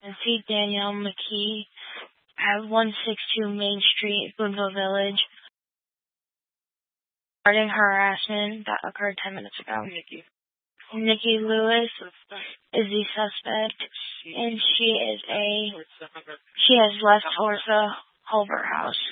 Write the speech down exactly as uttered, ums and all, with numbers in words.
See Danielle McKee at one sixty-two Main Street, Boonville Village, regarding harassment that occurred ten minutes ago. Nikki. Nikki Lewis is the suspect, and she is a she has left towards the Holbert house.